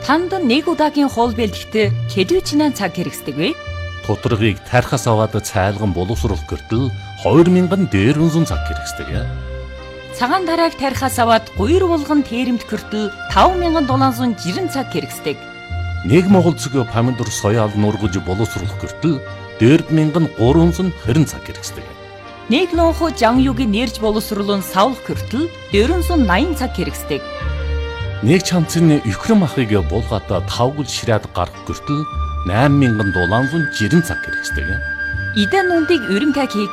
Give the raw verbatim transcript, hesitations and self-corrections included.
Танд нэг удаагийн хоол бэлтгэхэд хэдвэчнээ цаг хэрэгсдэг вэ? Тутаргыг тархаас аваад цайлган боловсруулах гэртэл хоёр мянган дээрвэн зуун цаг хэрэгсдэг. Цагаан тарааг тархаас аваад гуйр булган тэрэмт гэртэл таван мянган дулаан зуун жирэн цаг хэрэгсдэг. Нэг монгол цэг помидор соёал нургаж боловсруулах гэртэл дөрв мянган гурван зуун хорин цаг хэрэгсдэг. Нэг лонхо жан юугийн нэрж боловсруулан савлах гэртэл дөрвөн зуун наян цаг хэрэгсдэг. Нэг чамцны өхрөн махыг булгаад тавгал ширээд гарах гэртэл найман мянган дулаан зуун жирэн цаг хэрэгсдэг. Идэн нүндийг өрөнгө хийх